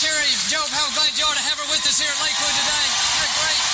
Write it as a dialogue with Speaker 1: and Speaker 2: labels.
Speaker 1: Terry, Joe, how glad you are to have her with us here at Lakewood today. Isn't that great?